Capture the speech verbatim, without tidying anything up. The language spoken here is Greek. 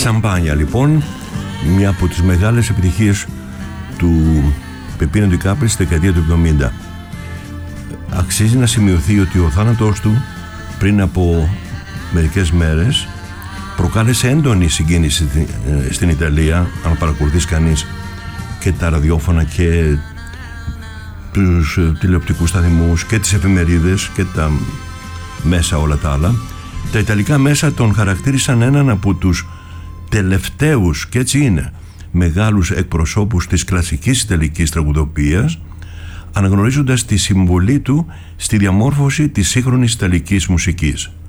Σαμπάνια λοιπόν, μια από τις μεγάλες επιτυχίες του Πεπίνο Ντικάπριο στη δεκαετία του εβδομήντα. Αξίζει να σημειωθεί ότι ο θάνατός του πριν από μερικές μέρες προκάλεσε έντονη συγκίνηση στην Ιταλία. Αν παρακολουθείς κανείς και τα ραδιόφωνα και τους τηλεοπτικούς σταθμούς και τις εφημερίδες και τα μέσα όλα τα άλλα, τα ιταλικά μέσα τον χαρακτήρισαν έναν από τους τελευταίους, και έτσι είναι, μεγάλους εκπροσώπους της κλασικής ιταλικής τραγουδοποιίας, αναγνωρίζοντας τη συμβολή του στη διαμόρφωση της σύγχρονης ιταλικής μουσικής.